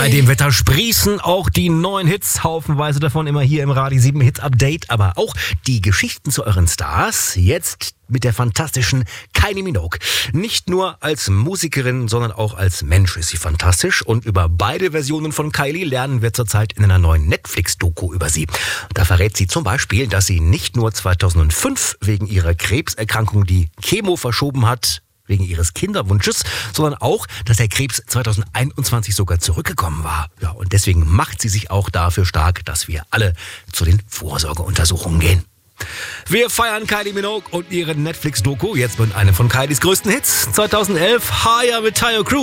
dem Wetter sprießen auch die neuen Hits, haufenweise davon immer hier im Radio 7 Hits Update, aber auch die Geschichten zu euren Stars, jetzt mit der fantastischen Kylie Minogue. Nicht nur als Musikerin, sondern auch als Mensch ist sie fantastisch und über beide Versionen von Kylie lernen wir zurzeit in einer neuen Netflix-Doku über sie. Da verrät sie zum Beispiel, dass sie nicht nur 2005 wegen ihrer Krebserkrankung die Chemo verschoben hat, wegen ihres Kinderwunsches, sondern auch, dass der Krebs 2021 sogar zurückgekommen war. Ja, und deswegen macht sie sich auch dafür stark, dass wir alle zu den Vorsorgeuntersuchungen gehen. Wir feiern Kylie Minogue und ihre Netflix-Doku jetzt mit einem von Kylies größten Hits 2011, Higher mit Taio Cruz.